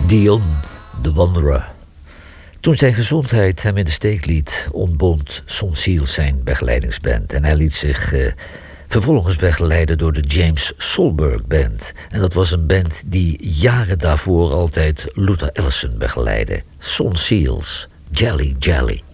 Dion, The Wanderer. Toen zijn gezondheid hem in de steek liet, ontbond Son Seals zijn begeleidingsband. En hij liet zich vervolgens begeleiden door de James Solberg Band. En dat was een band die jaren daarvoor altijd Luther Allison begeleidde. Son Seals, Jelly Jelly.